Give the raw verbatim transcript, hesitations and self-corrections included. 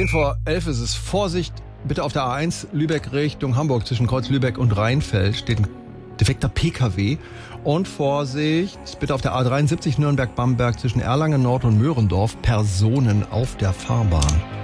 Zehn vor elf ist es. Vorsicht, bitte auf der A eins Lübeck Richtung Hamburg zwischen Kreuz Lübeck und Rheinfeld steht ein defekter P K W. Und Vorsicht, bitte auf der A dreiundsiebzig Nürnberg-Bamberg zwischen Erlangen Nord und Möhrendorf Personen auf der Fahrbahn.